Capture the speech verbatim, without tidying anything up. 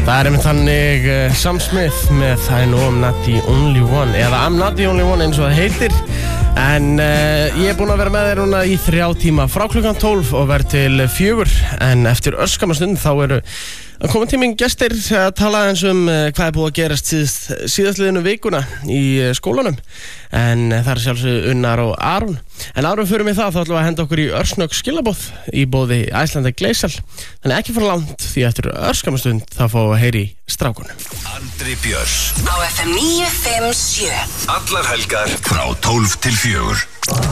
Það er einmitt þannig uh, Sam Smith með I know I'm not the only one, eða I'm not the only one eins og það heitir. En uh, ég er búinn að vera með þér núna í þrjá tíma frá klukkan tólf og verð til fjögur. En eftir örskamma stund þá eru að koma tíminn gestir að tala eins um uh, hvað er búið að gerast síðast, síðastliðinu vikuna í uh, skólanum. En uh, það er sjálfsög Unnar og Aron. En árum fyrir mig það, þá ætlum við að henda okkur í örsnögg skilaboð í bóði Icelandair Gleysal. Þannig ekki fara langt, því eftir örskamma stund þá fá að heyri strákunum. Andri Björns á F M níu fimm sjö. Allar helgar frá tólf til fjögur.